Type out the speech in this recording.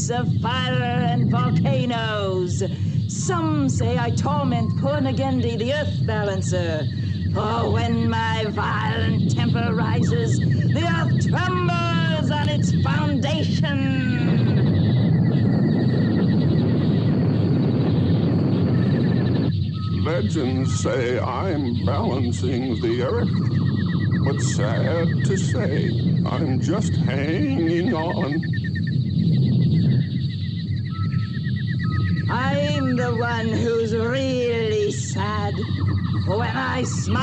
furnace of fire and volcanoes. Some say I torment poor Nagendi, the earth balancer. For when my violent temper rises, the earth trembles on its foundation. Legends say I'm balancing the earth, but sad to say, I'm just hanging on. I'm the one who's really sad. When I smile